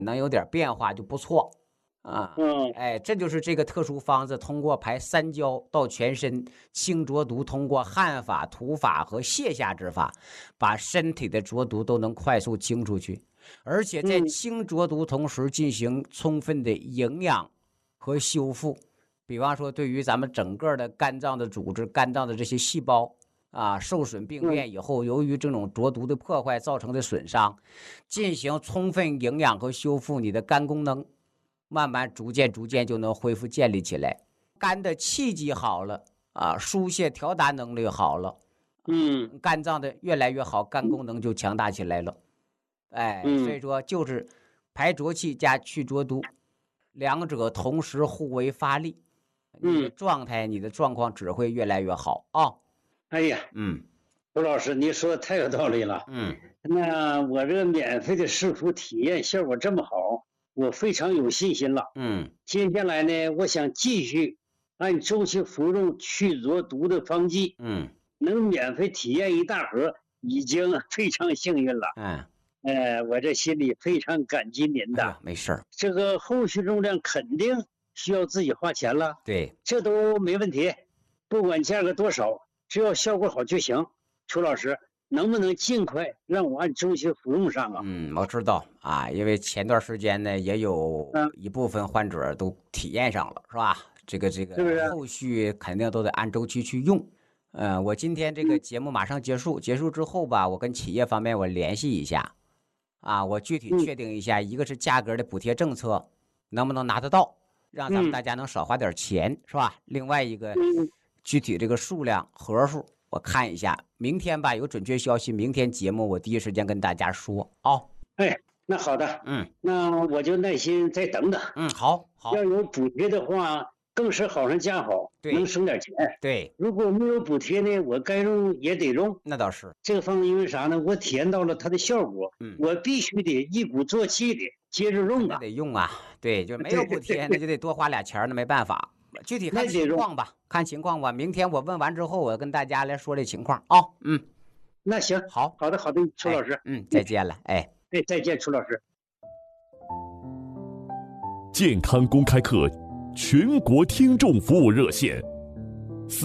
能有点变化就不错啊。这就是这个特殊方子，通过排三焦到全身，清浊毒通过汗法、吐法和泻下之法，把身体的浊毒都能快速清出去，而且在清浊毒同时进行充分的营养和修复。比方说，对于咱们整个的肝脏的组织、肝脏的这些细胞啊，受损病变以后，由于这种浊毒的破坏造成的损伤，进行充分营养和修复，你的肝功能慢慢逐渐就能恢复建立起来。肝的气机好了啊，疏泄调达能力好了，肝脏的越来越好，肝功能就强大起来了。所以说就是排浊气加去浊毒，两者同时互为发力，你的状态、你的状况只会越来越好啊。 哎呀，周老师，你说的太有道理了。那我这个免费的试服体验效果这么好，我非常有信心了。接下来呢，我想继续按周期服用去浊毒的方剂。能免费体验一大盒，已经非常幸运了。我这心里非常感激您的。 没事， 这个后续用量肯定需要自己花钱了。 对， 这都没问题，不管价格多少，只要效果好就行。邱老师，能不能尽快让我按周期服用上啊？ 我知道啊，因为前段时间呢，也有一部分患者都体验上了，是吧？这个后续肯定都得按周期去用。我今天这个节目马上结束之后吧，我跟企业方面我联系一下，我具体确定一下，一个是价格的补贴政策能不能拿得到，让咱们大家能少花点钱，是吧？另外一个具体这个数量盒数我看一下，明天吧有准确消息，明天节目我第一时间跟大家说啊。 那好的，那我就耐心再等等。 好， 要有补贴的话，更是好上加好，能省点钱。 对， 如果没有补贴呢，我该用也得用。 那倒是， 这个方子因为啥呢？我体验到了它的效果，我必须得一鼓作气的接着用啊。 那得用啊，对，就没有补贴，那就得多花俩钱，那没办法。具体看情况吧，明天我问完之后，我跟大家来说这情况啊。 那行，好的，邱老师， 再见了， 再见，邱老师。 健康公开课全国听众服务热线